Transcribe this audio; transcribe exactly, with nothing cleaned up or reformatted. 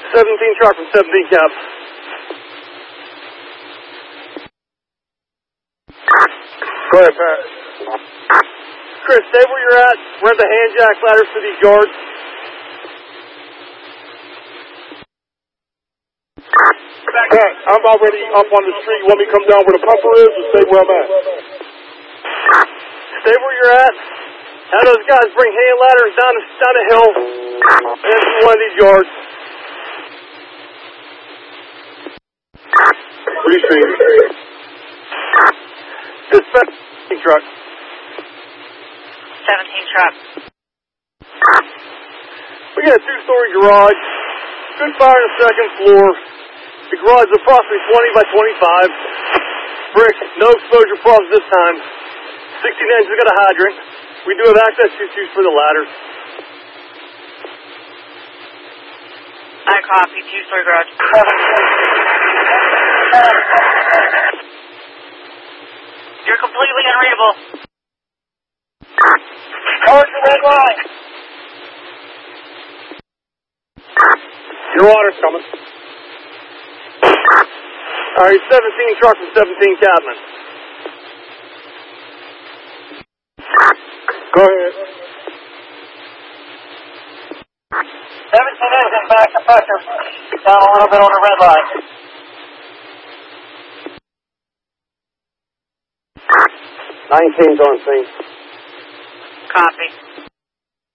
seventeen truck from seventeen cap. Go ahead, Pat. Chris, stay where you're at. We're at the hand jack ladders for these yards. Pat, I'm already up on the street. You want me to come down where the pumper is or stay where I'm at? Stay where you're at. Have those guys bring hand ladders down the, down the hill and into one of these yards. Receive. Dispatch truck. seventeen truck. We got a two-story garage. Good fire on the second floor. The garage is approximately twenty by twenty-five. Brick, no exposure problems this time. sixteen inches, got a hydrant. We do have access issues for the ladders. I copy, two-story garage. You're completely unreadable. Towards the red line. Your water's coming. All right, seventeen truck from seventeen Cabman. Go ahead. seventeen engine back to pressure. Down a little bit on the red line. nineteen's on scene. Copy.